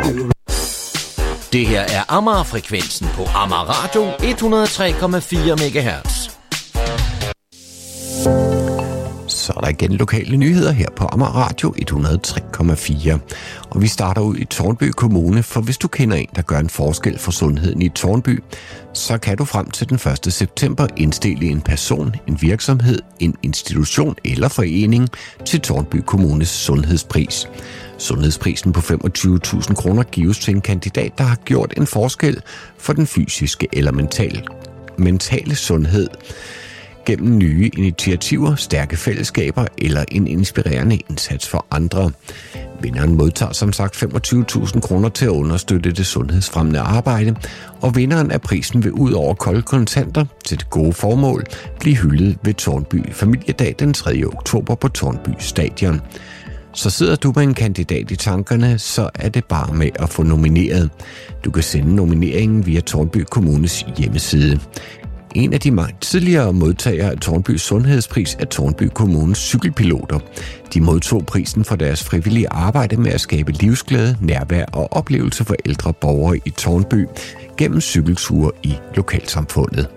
Det her er Amager-frekvensen på Amager Radio 103,4 MHz. Så er der igen lokale nyheder her på Amager Radio 103,4. Og vi starter ud i Tårnby Kommune, for hvis du kender en, der gør en forskel for sundheden i Tårnby, så kan du frem til den 1. september indstille en person, en virksomhed, en institution eller forening til Tårnby Kommunes sundhedspris. Sundhedsprisen på 25.000 kroner gives til en kandidat, der har gjort en forskel for den fysiske eller mentale sundhed gennem nye initiativer, stærke fællesskaber eller en inspirerende indsats for andre. Vinderen modtager som sagt 25.000 kroner til at understøtte det sundhedsfremmende arbejde, og vinderen af prisen vil ud over kolde kontanter til det gode formål blive hyldet ved Tårnby Familiedag den 3. oktober på Tårnby Stadion. Så sidder du med en kandidat i tankerne, så er det bare med at få nomineret. Du kan sende nomineringen via Tårnby Kommunes hjemmeside. En af de tidligere modtagere af Tårnby Sundhedspris er Tårnby Kommunes cykelpiloter. De modtog prisen for deres frivillige arbejde med at skabe livsglæde, nærvær og oplevelse for ældre borgere i Tårnby gennem cykelture i lokalsamfundet.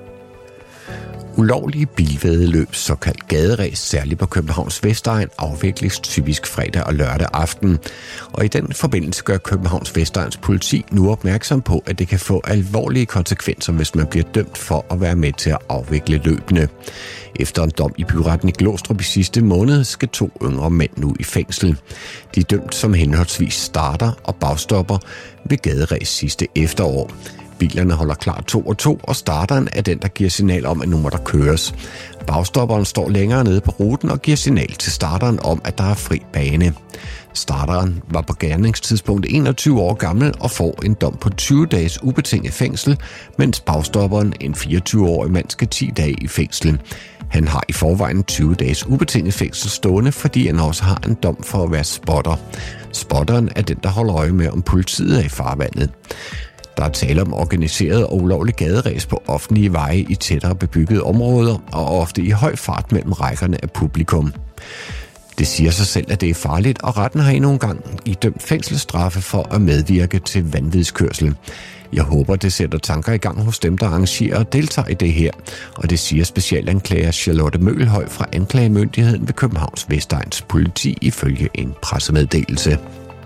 Ulovlige bilvæddeløb, såkaldt gaderæs, særligt på Københavns Vestegn, afvikles typisk fredag og lørdag aften. Og i den forbindelse gør Københavns Vestegns politi nu opmærksom på, at det kan få alvorlige konsekvenser, hvis man bliver dømt for at være med til at afvikle løbene. Efter en dom i byretten i Glostrup i sidste måned, skal 2 yngre mænd nu i fængsel. De er dømt som henholdsvis starter og bagstopper ved gaderæs sidste efterår. Bilerne holder klar 2 og 2, og starteren er den, der giver signal om, at nu må der køres. Bagstopperen står længere nede på ruten og giver signal til starteren om, at der er fri bane. Starteren var på gerningstidspunkt 21 år gammel og får en dom på 20 dages ubetinget fængsel, mens bagstopperen, en 24-årig mand, skal 10 dage i fængsel. Han har i forvejen 20 dages ubetinget fængsel stående, fordi han også har en dom for at være spotter. Spotteren er den, der holder øje med, om politiet er i farvandet. Der er tale om organiseret og ulovlig gaderæs på offentlige veje i tættere bebyggede områder og ofte i høj fart mellem rækkerne af publikum. Det siger sig selv, at det er farligt, og retten har endnu en gang idømt fængselsstraffe for at medvirke til vanvidskørsel. Jeg håber, det sætter tanker i gang hos dem, der arrangerer og deltager i det her, og det siger specialanklager Charlotte Møgelhøj fra anklagemyndigheden ved Københavns Vestegns politi ifølge en pressemeddelelse.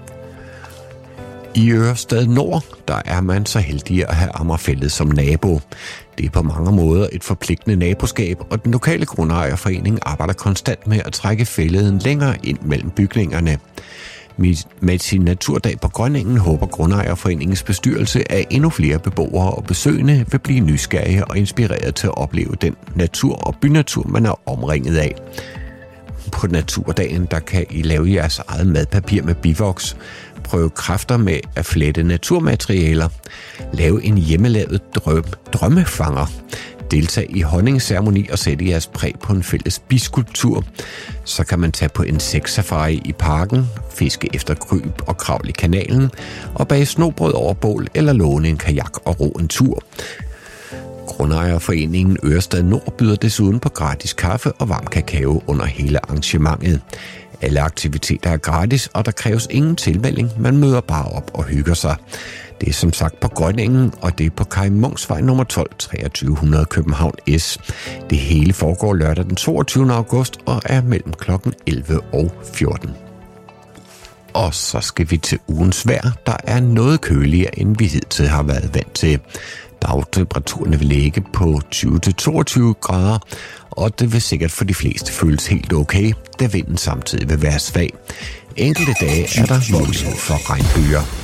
I Ørestad Nord, der er man så heldig at have Amagerfælled som nabo. Det er på mange måder et forpligtende naboskab, og den lokale grundejerforening arbejder konstant med at trække fælleden længere ind mellem bygningerne. Med sin naturdag på Grønningen håber grundejerforeningens bestyrelse, at endnu flere beboere og besøgende vil blive nysgerrige og inspireret til at opleve den natur og bynatur, man er omringet af. På naturdagen, der kan I lave jeres eget madpapir med bivoks, prøve kræfter med at flette naturmaterialer, lave en hjemmelavet drømmefanger, deltage i honningsceremoni og sætte jeres præg på en fælles biskulptur. Så kan man tage på insektsafari i parken, fiske efter kryb og kravle i kanalen, og bage snobrød over bål eller låne en kajak og ro en tur. Grundejerforeningen Ørestad Nord byder desuden på gratis kaffe og varm kakao under hele arrangementet. Alle aktiviteter er gratis, og der kræves ingen tilmelding. Man møder bare op og hygger sig. Det er som sagt på Grønningen, og det er på Kai Munksvej nummer 12, 2300 København S. Det hele foregår lørdag den 22. august og er mellem kl. 11 og 14. Og så skal vi til ugens vejr, der er noget køligere, end vi hidtil har været vant til. Dagtemperaturerne vil ligge på 20-22 grader, og det vil sikkert for de fleste føles helt okay, da vinden samtidig vil være svag. Enkelte dage er der mulighed for regnbyger.